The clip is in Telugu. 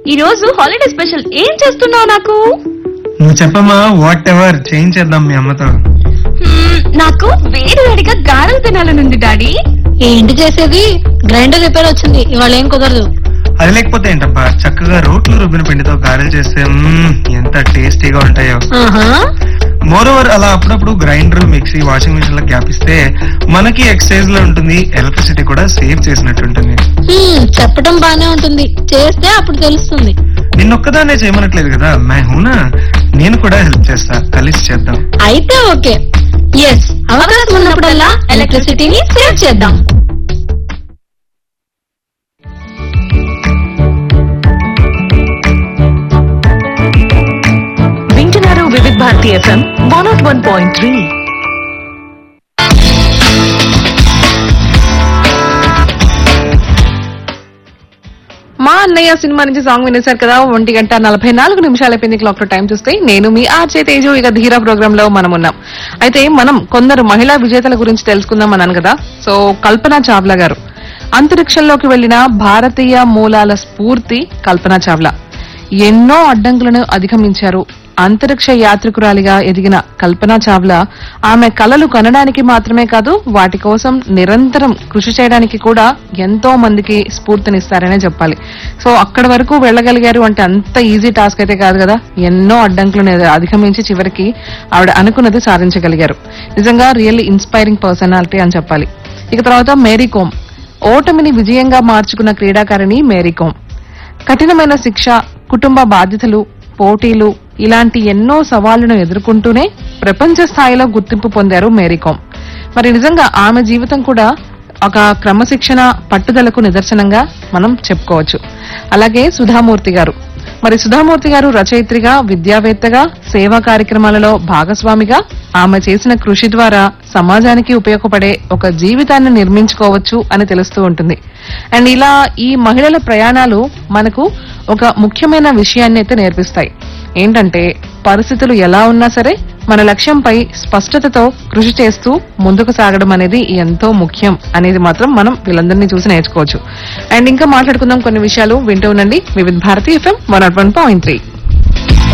ఈ రోజు హాలిడే స్పెషల్ ఏం చేస్తున్నావు నాకు? నువ్వు చెప్పమ్మా, వాట్ ఎవర్ చేయించేద్దాం మీ అమ్మతో. నాకు వేడి వేడిగా గారెలు తినాలనుంది డాడీ. ఏంటి చేసేది? గ్రైండర్ రిపేర్ వచ్చింది, ఇవాళ ఏం కుదరదు. అది లేకపోతే ఏంటబ్బా, చక్కగా రోట్లు రుబ్బిన పిండితో గారెలు చేస్తే ఎంత టేస్టీగా ఉంటాయో. మోర్ ఓవర్ అలా అప్పుడప్పుడు గ్రైండర్, మిక్సీ, వాషింగ్ మిషన్ లో గ్యాప్ ఇస్తే మనకి ఎక్సైజ్ లో ఉంటుంది, ఎలక్ట్రిసిటీ కూడా సేవ్ చేసినట్టు ఉంటుంది. చెప్పడం బానే ఉంటుంది, చేస్తే అప్పుడు తెలుస్తుంది. నిన్నొక్కదాన్నే చేయమనట్లేదు కదా, మై హూనా, నేను కూడా హెల్ప్ చేస్తా, కలిసి చేద్దాం. అయితే ఓకే, ఎస్, అవకాశం ఉన్నప్పుడల్లా ఎలక్ట్రిసిటీని సేవ్ చేద్దాం. వివిధ భారతి FM 101.3. మా అన్నయ్య సినిమా నుంచి సాంగ్ వినేశారు కదా. 1:44 అయిపోయింది క్లాక్ లో. టైం చూస్తే నేను మీ ఆర్జే తేజు ఇక ధీరా ప్రోగ్రామ్ లో మనం ఉన్నాం. అయితే మనం కొందరు మహిళా విజేతల గురించి తెలుసుకుందాం అన్నాను కదా. సో కల్పనా చావ్లా గారు అంతరిక్షంలోకి వెళ్లిన భారతీయ మూలాల స్ఫూర్తి కల్పనా చావ్లా. ఎన్నో అడ్డంకులను అధిగమించారు. అంతరిక్ష యాత్రికురాలిగా ఎదిగిన కల్పనా చావ్లా ఆమె కలలు కనడానికి మాత్రమే కాదు, వాటి కోసం నిరంతరం కృషి చేయడానికి కూడా ఎంతో మందికి స్ఫూర్తినిస్తారనే చెప్పాలి. సో అక్కడి వరకు వెళ్ళగలిగారు అంటే అంత ఈజీ టాస్క్ అయితే కాదు కదా. ఎన్నో అడ్డంకులను అధిగమించి చివరికి ఆవిడ అనుకున్నది సాధించగలిగారు. నిజంగా రియల్లీ ఇన్స్పైరింగ్ పర్సనాలిటీ అని చెప్పాలి. ఇక తర్వాత మేరీ కోమ్, ఓటమిని విజయంగా మార్చుకున్న క్రీడాకారిణి మేరీ కోమ్. కఠినమైన శిక్ష, కుటుంబ బాధ్యతలు, పోటీలు ఇలాంటి ఎన్నో సవాళ్లను ఎదుర్కొంటూనే ప్రపంచ స్థాయిలో గుర్తింపు పొందారు మేరీ కోమ్. మరి నిజంగా ఆమె జీవితం కూడా ఒక క్రమశిక్షణ, పట్టుదలకు నిదర్శనంగా మనం చెప్పుకోవచ్చు. అలాగే సుధామూర్తి గారు, మరి సుధామూర్తి గారు రచయిత్రిగా, విద్యావేత్తగా, సేవా కార్యక్రమాలలో భాగస్వామిగా ఆమె చేసిన కృషి ద్వారా సమాజానికి ఉపయోగపడే ఒక జీవితాన్ని నిర్మించుకోవచ్చు అని తెలుస్తూ ఉంటుంది. అండ్ ఇలా ఈ మహిళల ప్రయాణాలు మనకు ఒక ముఖ్యమైన విషయాన్ని అయితే నేర్పిస్తాయి. ఏంటంటే పరిస్థితులు ఎలా ఉన్నా సరే మన లక్ష్యంపై స్పష్టతతో కృషి చేస్తూ ముందుకు సాగడం అనేది ఎంతో ముఖ్యం అనేది మాత్రం మనం వీళ్ళందరినీ చూసి నేర్చుకోవచ్చు. అండ్ ఇంకా మాట్లాడుకుందాం కొన్ని విషయాలు. వింటూ ఉండండి వివిధ భారతి FM 101.3.